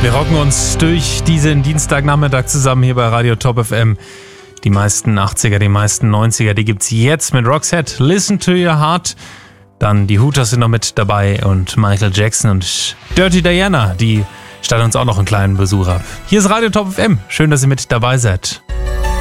Wir rocken uns durch diesen Dienstagnachmittag zusammen hier bei Radio Top FM. Die meisten 80er, die meisten 90er, die gibt's jetzt mit Roxette, Listen to Your Heart. Dann die Hooters sind noch mit dabei und Michael Jackson und Dirty Diana, die statten uns auch noch einen kleinen Besuch ab. Hier ist Radio Top FM. Schön, dass ihr mit dabei seid.